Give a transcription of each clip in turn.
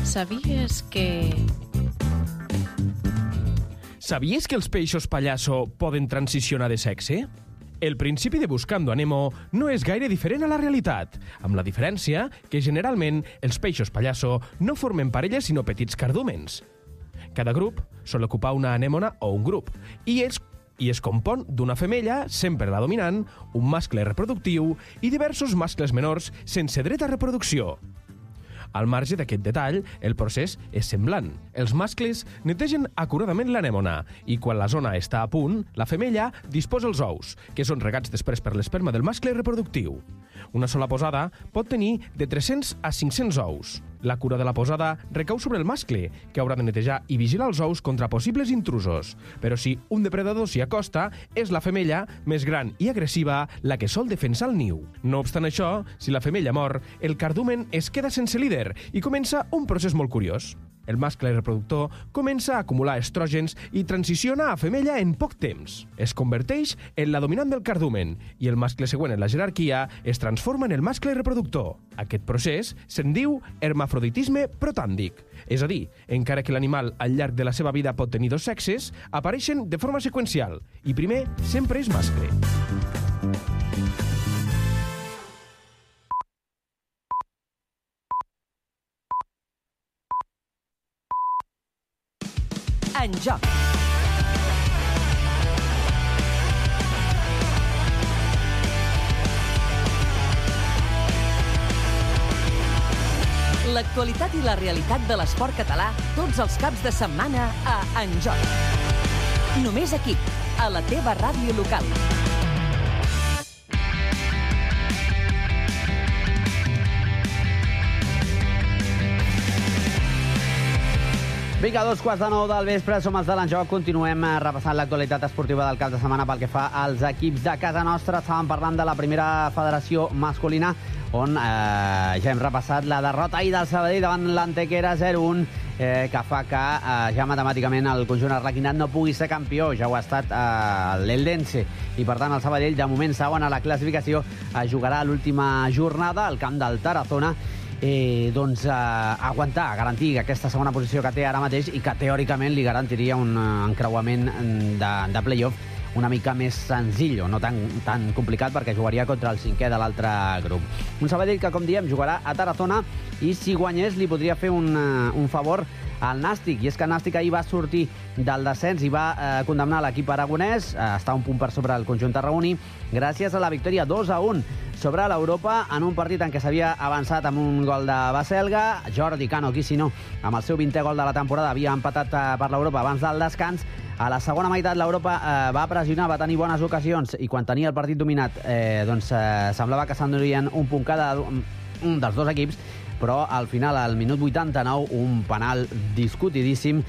Sabies que els peixos pallasso poden transicionar de sexe? El principi de Buscando a Nemo no és gaire diferent a la realitat, amb la diferència que generalment els peixos pallasso no formen parelles sinó petits cardúmens. Cada grup sol ocupar una anèmona o un grup, i es compon d'una femella, sempre la dominant, un mascle reproductiu i diversos mascles menors sense dret a reproducció. Al marge d'aquest detall, el procés és semblant. Els mascles netegen acuradament l'anèmona i quan la zona està a punt, la femella disposa els ous, que són regats després per l'esperma del mascle reproductiu. Una sola posada pot tenir de 300 a 500 ous. La cura de la posada recau sobre el mascle, que haurà de netejar i vigilar els ous contra possibles intrusos. Però si un depredador s'hi acosta, és la femella, més gran i agressiva, la que sol defensar el niu. No obstant això, si la femella mor, el cardumen es queda sense líder i comença un procés molt curiós. El mascle reproductor comença a acumular estrògens i transiciona a femella en poc temps. Es converteix en la dominant del cardumen i el mascle següent en la jerarquia es transforma en el mascle reproductor. Aquest procés se'n diu hermafroditisme protàndic. És a dir, encara que l'animal al llarg de la seva vida pot tenir dos sexes, apareixen de forma seqüencial i primer sempre és mascle. En joc. L'actualitat i la realitat de l'esport català tots els caps de setmana a En joc. Només aquí, a la teva ràdio local. Vinga, 8:45 del vespre, som els de l'Enjoc. Continuem repassant l'actualitat esportiva del cap de setmana pel que fa als equips de casa nostra. Estàvem parlant de la primera federació masculina, on ja hem repassat la derrota ahir del Sabadell davant l'Antequera 0-1, que fa que ja matemàticament el conjunt arlequinat no pugui ser campió. Ja ho ha estat l'Eldense. I per tant el Sabadell, de moment segon a la classificació, jugarà l'última jornada al camp del Tarazona. Aguantar, garantir aquesta segona posició que té ara mateix i que teòricament li garantiria un encreuament de play-off una mica més senzill, o no tan complicat, perquè jugaria contra el cinquè de l'altre grup. Un Sabadell que, com diem, jugarà a Tarazona i si guanyés li podria fer un favor al Nàstic, i és que el Nàstic ahir va sortir del descens i va condemnar l'equip aragonès, està un punt per sobre el conjunt tarragoní, gràcies a la victòria 2-1 sobre l'Europa en un partit en què s'havia avançat amb un gol de Baselga. Jordi Cano, qui si no, amb el seu 20è gol de la temporada, havia empatat per l'Europa abans del descans. A la segona meitat l'Europa va pressionar, va tenir bones ocasions i quan tenia el partit dominat semblava que s'endurien un punt cada un dels dos equips, però al final, al minut 89, un penal discutidíssim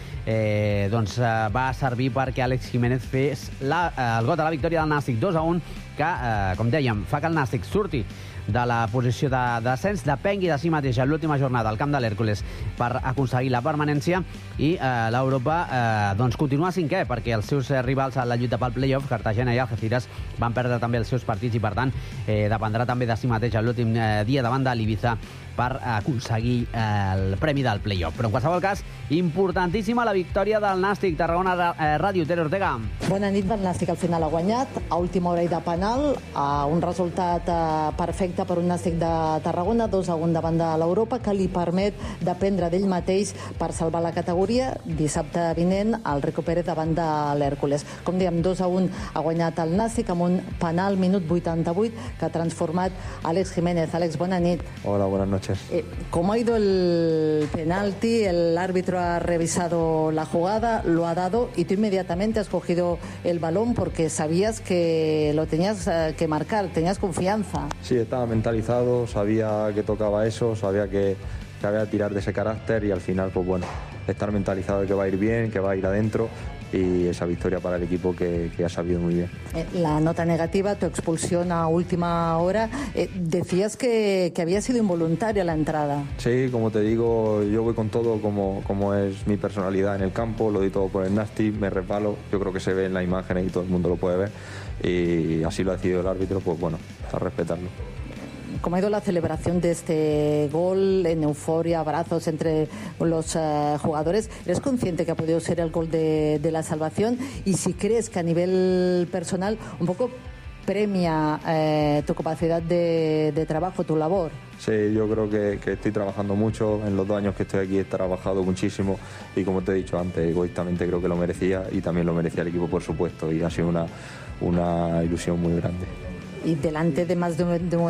va servir perquè Àlex Jiménez fes el gol de la victòria del Nàstic 2-1, que, com dèiem, fa que el Nàstic surti de la posició de descens, depengui de si mateix en l'última jornada al camp de l'Hèrcules per aconseguir la permanència, i l'Europa continua cinquè, perquè els seus rivals a la lluita pel play-off, Cartagena i Algeciras, van perdre també els seus partits i per tant dependrà també de si mateix en l'últim dia davant de l'Ibiza per aconseguir el premi del play-off. Però en qualsevol cas, importantíssima la victòria del Nàstic. Tarragona Ràdio, Tere Ortega. Bona nit, el Nàstic al final ha guanyat a última hora i de penal, un resultat perfecte per un Nàstic de Tarragona, 2-1 davant de l'Europa, que li permet dependre d'ell mateix per salvar la categoria. Dissabte vinent el recupera davant de l'Hèrcules. Com dèiem, 2-1 ha guanyat el Nàstic amb un penal minut 88 que ha transformat Àlex Jiménez. Àlex, bona nit. Hola, buenas noches. ¿Cómo ha ido el penalti? El árbitro ha revisado la jugada, lo ha dado y tú inmediatamente has cogido el balón porque sabías que lo tenías que marcar, tenías confianza. Sí, estaba mentalizado, sabía que tocaba eso, sabía que había que tirar de ese carácter y al final, pues bueno, estar mentalizado de que va a ir bien, que va a ir adentro, y esa victoria para el equipo que ha sabido muy bien. La nota negativa, tu expulsión a última hora. Decías que había sido involuntaria la entrada. Sí, como te digo, yo voy con todo como es mi personalidad en el campo, lo doy todo por el Nasty, me resbalo, yo creo que se ve en la imagen y todo el mundo lo puede ver, y así lo ha decidido el árbitro, pues bueno, a respetarlo. cómo ha ido la celebración de este gol, en euforia, abrazos entre los jugadores. ¿Eres consciente que ha podido ser el gol de la salvación? Y si crees que a nivel personal un poco premia tu capacidad de trabajo, tu labor. Sí, yo creo que estoy trabajando mucho. En los 2 años que estoy aquí he trabajado muchísimo y, como te he dicho antes, egoístamente creo que lo merecía y también lo merecía el equipo, por supuesto, y ha sido una ilusión muy grande. Y delante de más de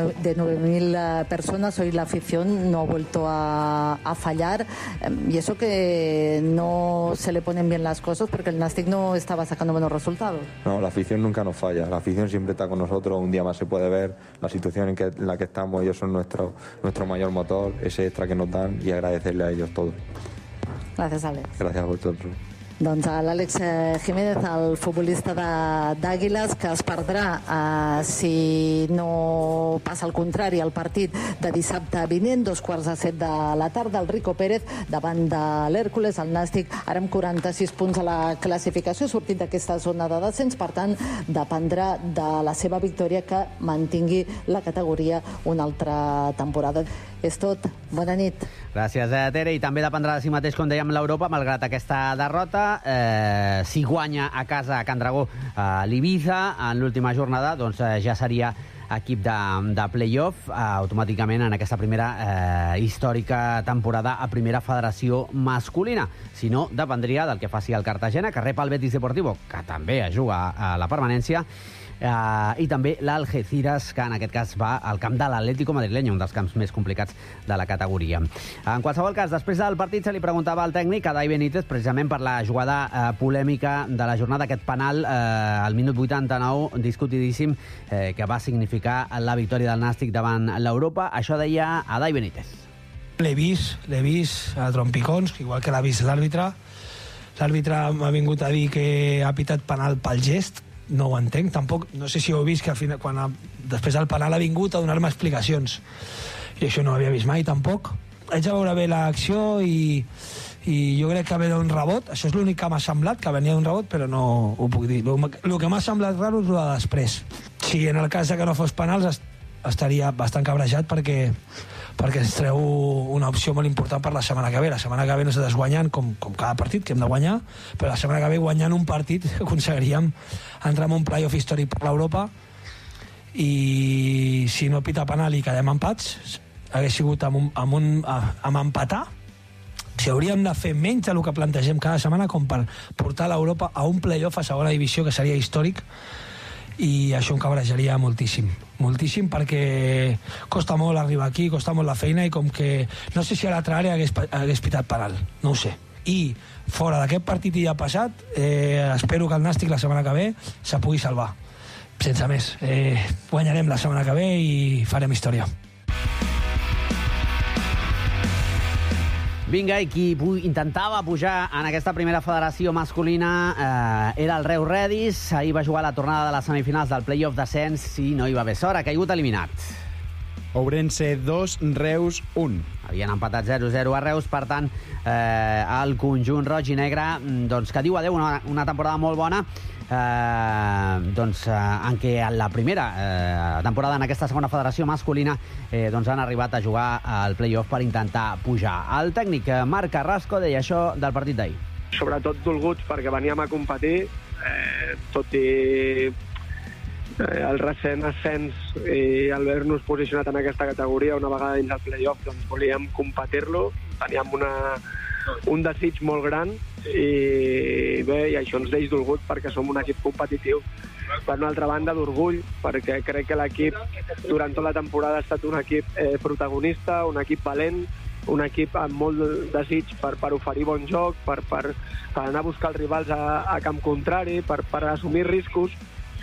9.000 personas, hoy la afición no ha vuelto a fallar, y eso que no se le ponen bien las cosas porque el Nàstic no estaba sacando buenos resultados. No, la afición nunca nos falla, la afición siempre está con nosotros, un día más se puede ver la situación en la que estamos. Ellos son nuestro mayor motor, ese extra que nos dan, y agradecerle a ellos todo. Gràcies, Àlex. Gràcies a vosotros. Doncs a l'Àlex Jiménez, el futbolista d'Àguiles, que es perdrà si no passa el contrari al partit de dissabte vinent, 6:15 de la tarda. El Rico Pérez davant de l'Hèrcules, el Nàstic ara amb 46 punts a la classificació, sortit d'aquesta zona de descens, per tant dependrà de la seva victòria que mantingui la categoria una altra temporada. És tot, bona nit. Gràcies, Tere, i també dependrà de si mateix, com dèiem, l'Europa, malgrat aquesta derrota. Si guanya a casa a Can Dragó l'Ibiza en l'última jornada, doncs ja seria equip de play-off automàticament en aquesta primera històrica temporada a primera federació masculina. Si no, dependria del que faci el Cartagena, que rep el Betis Deportivo, que també juga a la permanència, i també l'Algeciras, que en aquest cas va al camp de l'Atlético Madrileño, un dels camps més complicats de la categoria. En qualsevol cas, després del partit se li preguntava al tècnic, a Dai Benítez, precisament per la jugada polèmica de la jornada, aquest penal al minut 89, discutidíssim, que va significar la victòria del Nàstic davant l'Europa. Això deia a Dai Benítez. L'he vist a trompicons, igual que l'ha vist l'àrbitre. L'àrbitre m'ha vingut a dir que ha pitat penal pel gest. No ho entenc, tampoc, no sé si ho he vist, que al final, després del penal ha vingut a donar-me explicacions, i això no ho havia vist mai tampoc. Haig de veure bé l'acció i jo crec que ve d'un rebot. Això és l'únic que m'ha semblat, que venia d'un rebot, però no ho puc dir. El que m'ha semblat raro és el de després. Si en el cas que no fos penals estaria bastant cabrejat perquè ens treu una opció molt important per la setmana que ve. La setmana que ve nosaltres guanyant, com cada partit que hem de guanyar, però la setmana que ve guanyant un partit aconseguiríem entrar en un play-off històric per l'Europa, i si no pita penal i quedem empats, hagués sigut amb empatar. Si hauríem de fer menys del que plantegem cada setmana com per portar l'Europa a un play-off a segona divisió, que seria històric, i això em cabrejaria moltíssim, perquè costa molt arribar aquí, costa molt la feina, i com que no sé si a l'altra àrea hagués pitat penal, no ho sé. I fora d'aquest partit i ja passat, espero que el Nàstic la setmana que ve se pugui salvar, sense més. Guanyarem la setmana que ve i farem història. Vinga, i qui intentava pujar en aquesta primera federació masculina era el Reus Redis. Ahir va jugar la tornada de les semifinals del play-off d'ascens i no hi va haver sort, ha caigut eliminat. Ourense 2, Reus 1. Havien empatat 0-0 a Reus, per tant, el conjunt roig i negre, doncs, que diu adeu una temporada molt bona, en què en la primera temporada en aquesta segona federació masculina han arribat a jugar al play-off per intentar pujar. El tècnic Marc Carrasco deia això del partit d'ahir. Sobretot dolguts perquè veníem a competir, tot i el recent ascens i haver-nos posicionat en aquesta categoria una vegada dins el play-off, doncs volíem competir-lo, teníem un desig molt gran, i bé, i això ens deix dolgut perquè som un equip competitiu. Per una altra banda, d'orgull, perquè crec que l'equip durant tota la temporada ha estat un equip protagonista, un equip valent, un equip amb molt desig per oferir bon joc, per anar a buscar els rivals a camp contrari, per assumir riscos,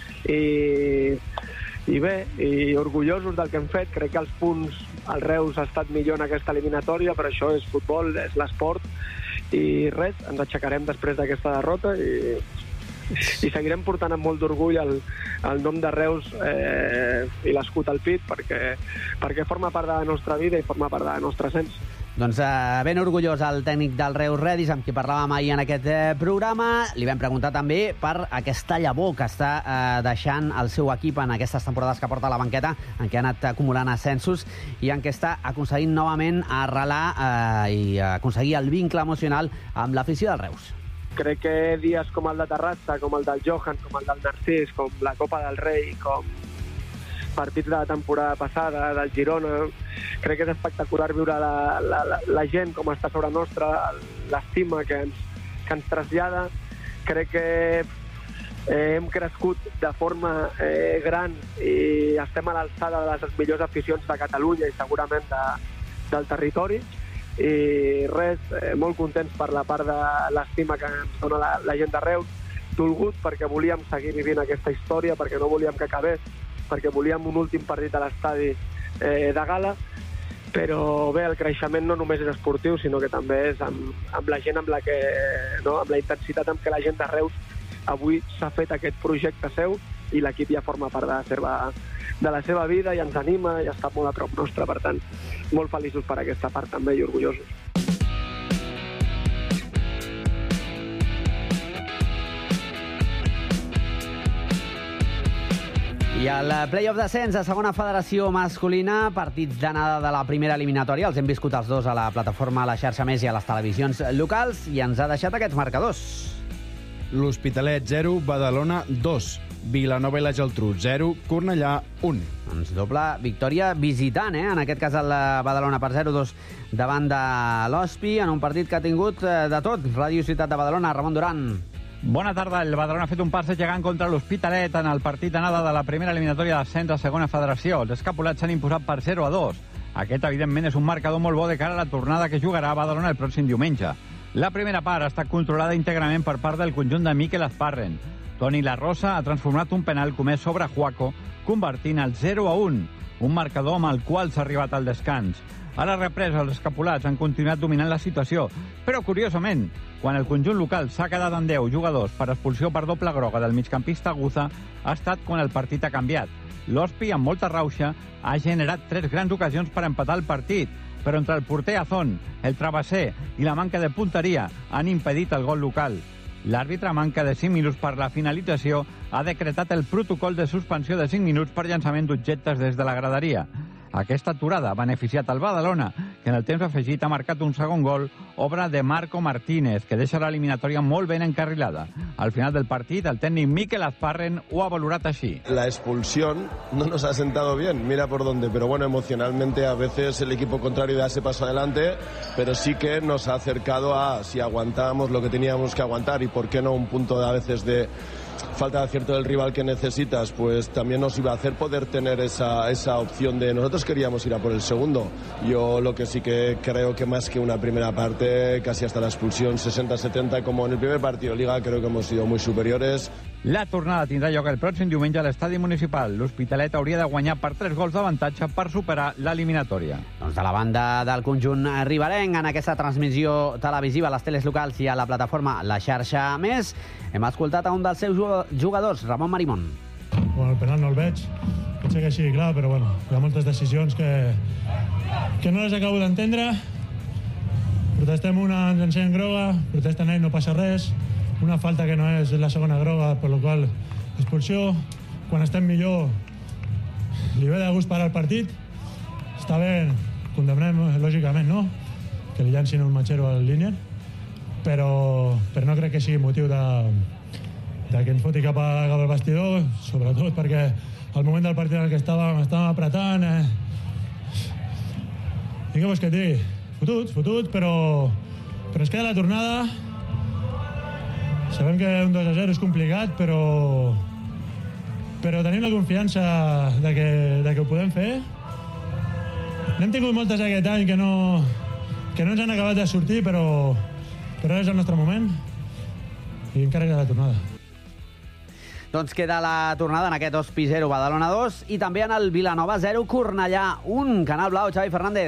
i bé, i orgullosos del que hem fet. Crec que els punts, el Reus ha estat millor en aquesta eliminatòria, però això és futbol, és l'esport, i res, ens aixecarem després d'aquesta derrota i seguirem portant amb molt d'orgull el nom de Reus i l'escut al pit, perquè forma part de la nostra vida i forma part de la nostra essència. Doncs ben orgullós el tècnic del Reus Redis, amb qui parlàvem ahir en aquest programa. Li vam preguntar també per aquesta llavor que està deixant el seu equip en aquestes temporades que porta a la banqueta, en què ha anat acumulant ascensos i en què està aconseguint novament arrelar i aconseguir el vincle emocional amb l'afició del Reus. Crec que dies com el de Terrassa, com el del Johan, com el del Narcís, com la Copa del Rei, com partits de la temporada passada, del Girona, crec que és espectacular veure la gent com està sobre nostra, l'estima que ens trasllada. Crec que hem crescut de forma gran i estem a l'alçada de les millors aficions de Catalunya i segurament del territori. I res, molt contents per la part de l'estima que ens dona la gent de Reus, dolgut perquè volíem seguir vivint aquesta història, perquè no volíem que acabés, perquè volíem un últim partit a l'estadi de gala, però bé, el creixement no només és esportiu, sinó que també és amb la gent amb la intensitat amb què la gent de Reus avui s'ha fet aquest projecte seu i l'equip ja forma part de la seva vida i ens anima i està molt a prop nostre, per tant, molt feliços per aquesta part també i orgullosos. I el play-off d'ascens a segona federació masculina, partits d'anada de la primera eliminatòria, els hem viscut els dos a la plataforma, a la xarxa Més i a les televisions locals, i ens ha deixat aquests marcadors. L'Hospitalet 0, Badalona 2, Vilanova i la Geltrú 0, Cornellà 1. Doncs doble victòria visitant, en aquest cas el Badalona per 0-2 davant de l'Hospi, en un partit que ha tingut de tot. Ràdio Ciutat de Badalona, Ramon Duran. Bona tarda. El Badalona ha fet un pas gegant contra l'Hospitalet en el partit d'anada de la primera eliminatòria d'ascens a segona federació. Els escapulats s'han imposat per 0-2. Aquest, evidentment, és un marcador molt bo de cara a la tornada que jugarà a Badalona el pròxim diumenge. La primera part ha estat controlada íntegrament per part del conjunt de Mikel Azparren. Toni La Rosa ha transformat un penal comès sobre Juaco, convertint el 0-1, un marcador amb el qual s'ha arribat al descans. A la represa, els escapulats han continuat dominant la situació, però, curiosament, quan el conjunt local s'ha quedat en 10 jugadors per expulsió per doble groga del migcampista Guza, ha estat quan el partit ha canviat. L'Hospi, amb molta rauxa, ha generat 3 grans ocasions per empatar el partit, però entre el porter Azón, el travesser i la manca de punteria han impedit el gol local. L'àrbitre, a manca de 5 minuts per la finalització, ha decretat el protocol de suspensió de 5 minuts per llançament d'objectes des de la graderia. Aquesta aturada ha beneficiat el Badalona, que en el temps afegit ha marcat un segon gol, obra de Marco Martínez, que deixa l'eliminatòria molt ben encarrilada. Al final del partit, el tècnic Mikel Azparren ho ha valorat així. La expulsión no nos ha sentado bien, mira por dónde, pero bueno, emocionalmente a veces el equipo contrario da ese paso adelante, pero sí que nos ha acercado a si aguantábamos lo que teníamos que aguantar y por qué no un punto a veces de falta de acierto del rival que necesitas, pues también nos iba a hacer poder tener esa opción de nosotros queríamos ir a por el segundo. Yo lo que sí que creo que más que una primera parte, casi hasta la expulsión 60-70 como en el primer partido de Liga, creo que hemos sido muy superiores. La tornada tindrà lloc el pròxim diumenge a l'estadi municipal. L'Hospitalet hauria de guanyar per 3 gols d'avantatge per superar l'eliminatòria. Doncs de la banda del conjunt riberenc, en aquesta transmissió televisiva a les teles locals i a la plataforma La Xarxa Més, hem escoltat a un dels seus jugadors, Ramon Marimón. Bueno, el penal no el veig, potser que sigui clar, però bueno, hi ha moltes decisions que no les acabo d'entendre. Protestem una, ens ensenyen groga, protesten ell, no passa res. Una falta que no és la segona groga, per la qual expulsió. Quan estem millor, li ve de gust parar el partit. Està bé, condemnem, lògicament, no? Que li llancin un matxero al línia, però no crec que sigui motiu de que ens foti cap al vestidor, sobretot perquè al moment del partit en el que estàvem apretant. I què vols que et digui? Fotuts, però ens queda la tornada. Sabem que un 2-0 és complicat, però tenim la confiança de que ho podem fer. N'hem tingut moltes aquest any que no ens han acabat de sortir, però és el nostre moment i encara queda la tornada. Doncs queda la tornada en aquest Hospi 0, Badalona 2, i també en el Vilanova 0, Cornellà 1. Canal Blau, Xavi Fernández.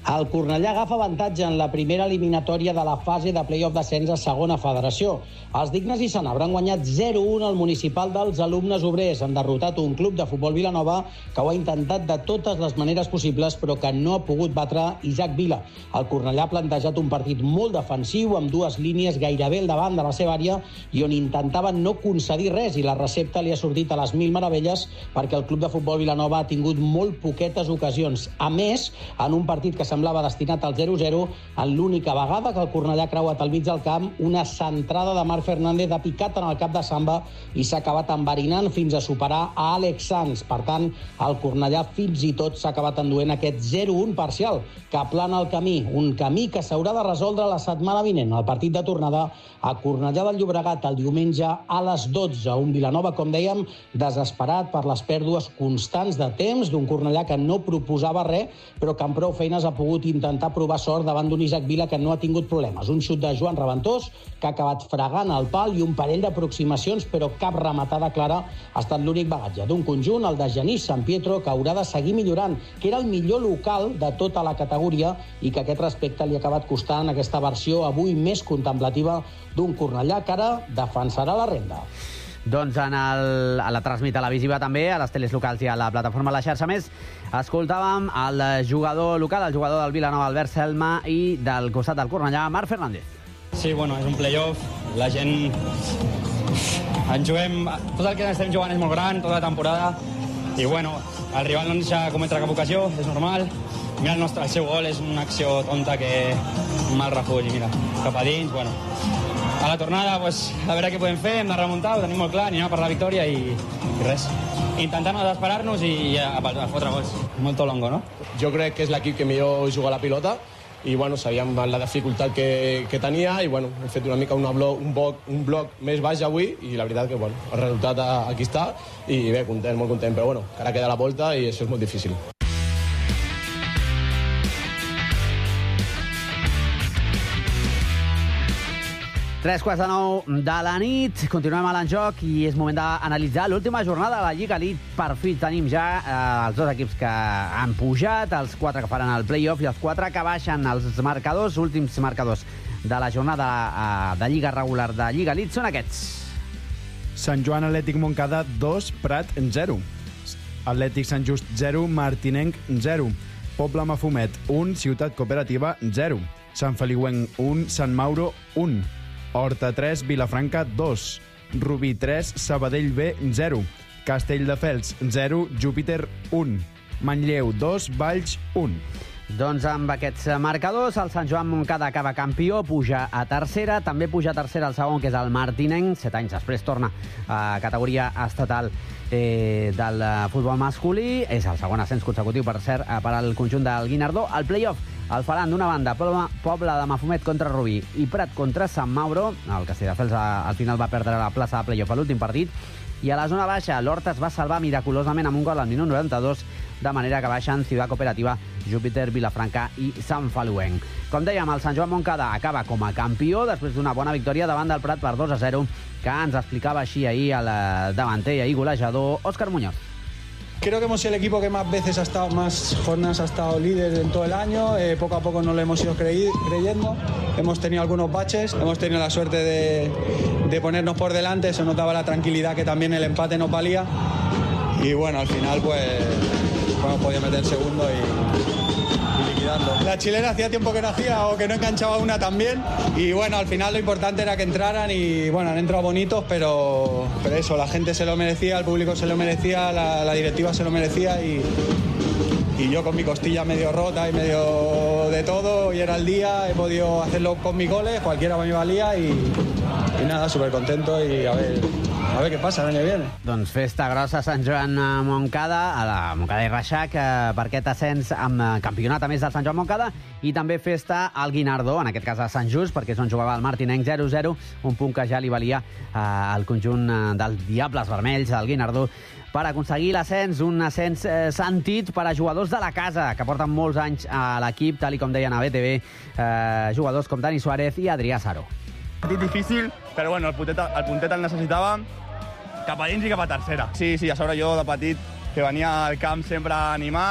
El Cornellà agafa avantatge en la primera eliminatòria de la fase de play-off d'ascens a segona federació. Els dignes i Sanabra han guanyat 0-1 al municipal dels alumnes obrers. Han derrotat un club de futbol Vilanova que ho ha intentat de totes les maneres possibles però que no ha pogut batre Isaac Vila. El Cornellà ha plantejat un partit molt defensiu amb dues línies gairebé al davant de la seva àrea i on intentaven no concedir res, i la recepta li ha sortit a les mil meravelles perquè el club de futbol Vilanova ha tingut molt poquetes ocasions. A més, en un partit que semblava destinat al 0-0, en l'única vegada que el Cornellà ha creuat al mig del camp, una centrada de Marc Fernández ha picat en el cap de Samba i s'ha acabat enverinant fins a superar a Àlex Sanz. Per tant, el Cornellà fins i tot s'ha acabat enduent aquest 0-1 parcial, que aplana el camí, un camí que s'haurà de resoldre la setmana vinent, el partit de tornada a Cornellà del Llobregat el diumenge a les 12. Un Vilanova, com dèiem, desesperat per les pèrdues constants de temps d'un Cornellà que no proposava res, però que amb prou feines ha pogut intentar provar sort davant d'un Isaac Vila que no ha tingut problemes. Un xut de Joan Reventós que ha acabat fregant el pal i un parell d'aproximacions, però cap rematada clara ha estat l'únic bagatge d'un conjunt, el de Genís Sant Pietro, que haurà de seguir millorant, que era el millor local de tota la categoria i que aquest respecte li ha acabat costant aquesta versió avui més contemplativa d'un Cornellà que ara defensarà la renda. Doncs a la transmit televisiva també, a les teles locals i a la plataforma La Xarxa Més, escoltàvem el jugador local, el jugador del Vilanova, Albert Selma, i del costat del Cornellà, Marc Fernández. Sí, bueno, és un play-off, la gent... En juguem... Tot el que estem jugant és molt gran, tota la temporada, i bueno, el rival no ens deixa cometre cap ocasió, és normal. Mira, el seu gol és una acció tonta que mal refull, mira, cap a dins, bueno... A la tornada, pues, a veure què podem fer, hem de remuntar, ho tenim molt clar, anirem per la victòria i res. Intentant no desesperar-nos i a fotre gols. Molt longo, no? Jo crec que és l'equip que millor juga la pilota i bueno, sabíem la dificultat que tenia i bueno, hem fet una mica un bloc més baix avui i la veritat que bueno, el resultat aquí està i bé, content, molt content, però bueno, encara queda la volta i això és molt difícil. 8:45 de la nit, continuem a l'enjoc i és moment d'analitzar l'última jornada de la Lliga Elite. Per fi tenim ja els dos equips que han pujat, els 4 que faran el play-off i els 4 que baixen. Els marcadors, últims marcadors de la jornada de Lliga regular de Lliga Elite són aquests. Sant Joan Atlètic Montcada 2, Prat 0. Atlètic Sant Just 0, Martinenc 0. Poble Mafumet 1, Ciutat Cooperativa 0. Sant Feliuenc 1, Sant Mauro 1. Horta 3, Vilafranca 2. Rubí 3, Sabadell B 0. Castelldefels 0, Júpiter 1. Manlleu 2, Valls 1. Doncs amb aquests marcadors, el Sant Joan Montcada acaba campió, puja a tercera, també puja a tercera el segon, que és el Martinenc, 7 anys després torna a categoria estatal del futbol masculí, és el segon ascens consecutiu, per cert, per al conjunt del Guinardó. El play-off el faran d'una banda Poble de Mafumet contra Rubí i Prat contra Sant Mauro. El Castelldefels al final va perdre la plaça de play-off a l'últim partit. I a la zona baixa, l'Horta es va salvar miraculosament amb un gol al minut 92, de manera que baixen Ciutat Cooperativa, Júpiter, Vilafranca i Sant Feliuenc. Com dèiem, el Sant Joan Montcada acaba com a campió després d'una bona victòria davant del Prat per 2-0, que ens explicava així ahir el davanter i golejador Òscar Muñoz. Creo que hemos sido el equipo que más veces ha estado, más jornadas ha estado líder en todo el año. Poco a poco nos lo hemos ido creyendo. Hemos tenido algunos baches, hemos tenido la suerte de ponernos por delante. Se notaba la tranquilidad que también el empate nos valía. Y bueno, al final pues hemos podido meter el segundo y liquidarlo. La chilena hacía tiempo que no hacía o que no enganchaba una también. Y bueno, al final lo importante era que entraran y bueno, han entrado bonitos, pero eso, la gente se lo merecía, el público se lo merecía, la directiva se lo merecía y yo con mi costilla medio rota y medio de todo, hoy era el día, he podido hacerlo con mis goles, cualquiera me valía y nada, súper contento y a ver què passa l'any que viene. Doncs festa grossa a Sant Joan Montcada, a la Montcada i Reixac, per aquest ascens amb campionat a més del Sant Joan Montcada, i també festa al Guinardó, en aquest cas a Sant Just, perquè és on jugava el Martinenc 0-0, un punt que ja li valia al conjunt dels Diables Vermells, del Guinardó, per aconseguir l'ascens, un ascens sentit per a jugadors de la casa, que porten molts anys a l'equip, tal com deien a BTV, jugadors com Dani Suárez i Adrià Saro. Partit difícil, però bueno, el puntet el necessitàvem cap a dins i cap a tercera. Sí, a sobre jo de petit, que venia al camp sempre a animar,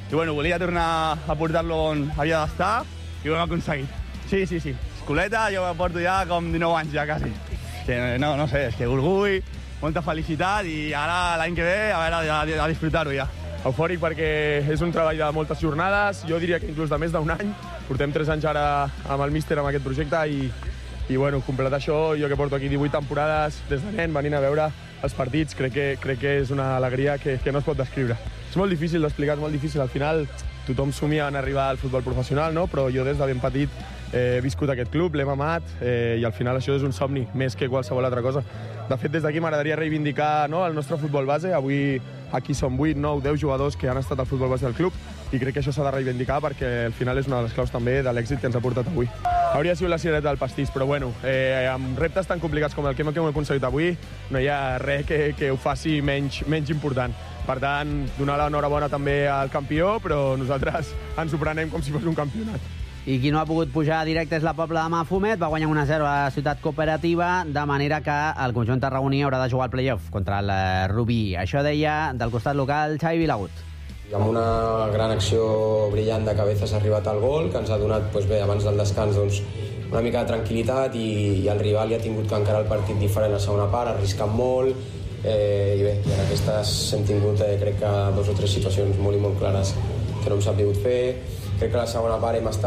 i bueno, volia tornar a portar-lo on havia d'estar i ho hem aconseguit. Sí. Escoleta, jo porto ja com 19 anys, ja quasi. Que no sé, és que orgull, molta felicitat i ara l'any que ve, a veure, a disfrutar-ho ja. Eufòric perquè és un treball de moltes jornades, jo diria que inclús de més d'un any. Portem 3 anys ara amb el míster amb aquest projecte i bueno, completar això, jo que porto aquí 18 temporades des de nen, venint a veure els partits, crec que és una alegria que no es pot descriure. És molt difícil d'explicar, és molt difícil. Al final tothom somia en arribar al futbol professional, no? Però jo des de ben petit he viscut aquest club, l'hem amat i al final això és un somni, més que qualsevol altra cosa. De fet, des d'aquí m'agradaria reivindicar el nostre futbol base. Avui aquí som 8, 9, 10 jugadors que han estat al futbol base del club i crec que això s'ha de reivindicar perquè al final és una de les claus també de l'èxit que ens ha portat avui. Hauria sigut la cirereta del pastís, però bueno, amb reptes tan complicats com el que hem aconseguit avui, no hi ha res que ho faci menys important. Per tant, donar l'enhorabona també al campió, però nosaltres ens ho prenem com si fos un campionat. I qui no ha pogut pujar directe és la Pobla de Mafumet. Va guanyar 1-0 a la Ciutat Cooperativa, de manera que el conjunt tarragoní haurà de jugar al play-off contra el Rubí. Això deia del costat local Xavi Vilagut. Amb una gran acció brillant de Cabezas ha arribat al gol, que ens ha donat, abans del descans, una mica de tranquil·litat i el rival ja ha tingut que encarar el partit diferent a segona part, arriscant molt, i bé, en aquestes hem tingut, crec que 2 o 3 situacions molt i molt clares que no hem sabut fer. Crec que a la segona part no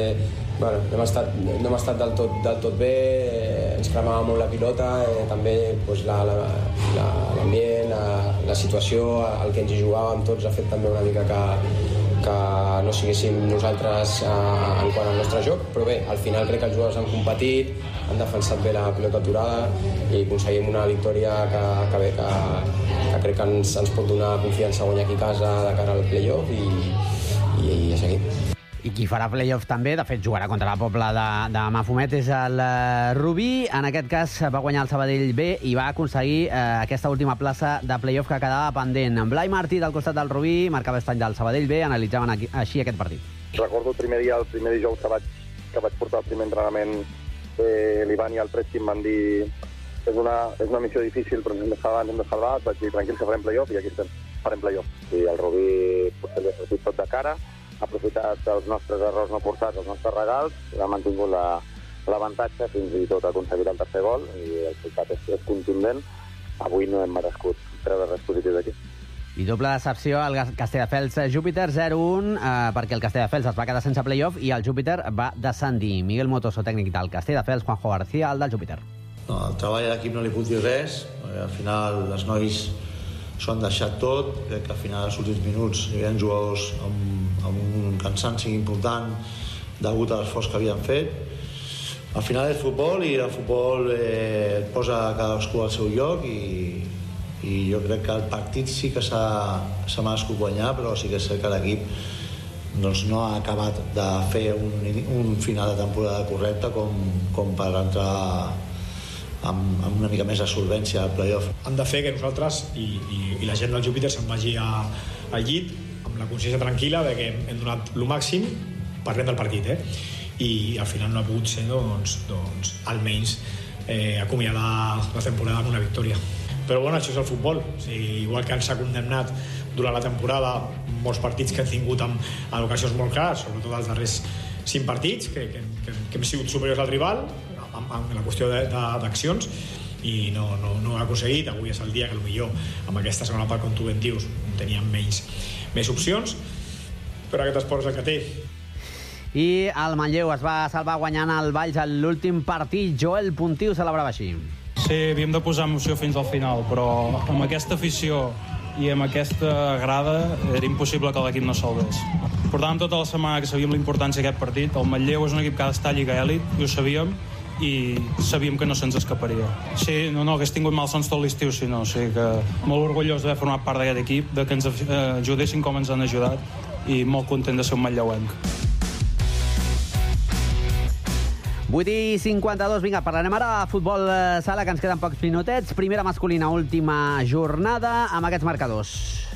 hem estat del tot bé, ens cremava molt la pilota, també l'ambient, la situació, el que ens hi jugàvem tots ha fet també una mica que no siguéssim nosaltres en quant al nostre joc, però bé, al final crec que els jugadors han competit, han defensat bé la pilota aturada i aconseguim una victòria que crec que ens pot donar confiança a guanyar aquí a casa de cara al play-off i a seguir. I qui farà play-off també, de fet jugarà contra la Pobla de Mafumet, és el Rubí. En aquest cas va guanyar el Sabadell B i va aconseguir aquesta última plaça de play-off que quedava pendent. En Blai Martí, del costat del Rubí, marcava estany del Sabadell B, analitzaven així aquest partit. Recordo el primer dijous que vaig portar el primer entrenament, l'Ivan i el Presti em van dir és una missió difícil, però ens hem de salvar. Vaig dir, tranquils, que farem play-off, i aquí estem, farem play-off. I el Rubí potser li ha sortit tot de cara, ha aprofitat els nostres errors no portats, els nostres regals, i ha mantingut l'avantatge, fins i tot ha aconseguit el tercer gol, i el resultat és contundent. Avui no hem merescut treure res positiu d'aquí. I doble decepció al Castelldefels Júpiter 0-1, perquè el Castelldefels es va quedar sense play-off i el Júpiter va descendir. Miguel Motoso, tècnic del Castelldefels, Juanjo García, el del Júpiter. No, el treball a l'equip no li puc dir res, perquè al final els nois s'ho han deixat tot. Crec que al final als últims minuts hi havia jugadors amb un cansanci important degut a l'esforç que havien fet. Al final és futbol i el futbol et posa cadascú al seu lloc i jo crec que el partit sí que s'ha merescut guanyar, però sí que és cert que l'equip no ha acabat de fer un final de temporada correcte com per entrar amb una mica més de solvència al play-off. Han de fer que nosaltres i la gent del Júpiter se'n vagi al llit amb la consciència tranquil·la de que hem donat el màxim per prendre el partit, i al final no ha pogut ser almenys acomiadar la temporada amb una victòria. Però bueno, això és el futbol. Igual que ens ha condemnat durant la temporada molts partits que han tingut en ocasions molt clares, sobretot els darrers 5 partits, que hem sigut superiors al rival en la qüestió d'accions, i no ho ha aconseguit. Avui és el dia que potser amb aquesta segona part, com tu ben dius, teníem més opcions, però aquest esport és el que té. I el Manlleu es va salvar guanyant el Valls a l'últim partit. Joel Puntiu celebrava així. Sí, havíem de posar emoció fins al final, però amb aquesta afició i amb aquesta grada era impossible que l'equip no salvés. Portàvem tota la setmana que sabíem la importància d'aquest partit. El Manlleu és un equip que ha d'estar a Lliga Elit, i ho sabíem, i sabíem que no se'ns escaparia. Sí, no hagués tingut malsons tot l'estiu, si no. O sigui que molt orgullós d'haver format part d'aquest equip, de que ens ajudessin com ens han ajudat, i molt content de ser un manlleuenc. 8:52, vinga, parlarem ara de futbol sala, que ens queden pocs minutets. Primera masculina, última jornada, amb aquests marcadors.